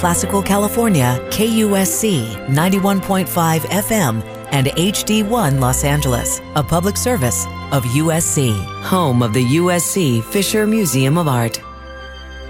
Classical California, KUSC 91.5 FM, and HD1 Los Angeles, a public service of USC, home of the USC Fisher Museum of Art.